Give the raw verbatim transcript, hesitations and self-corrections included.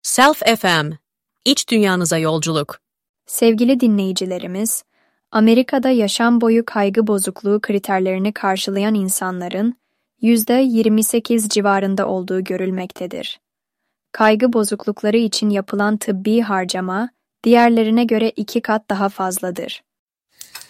Self F M, İç dünyanıza yolculuk. Sevgili dinleyicilerimiz, Amerika'da yaşam boyu kaygı bozukluğu kriterlerini karşılayan insanların yüzde yirmi sekiz civarında olduğu görülmektedir. Kaygı bozuklukları için yapılan tıbbi harcama, diğerlerine göre iki kat daha fazladır.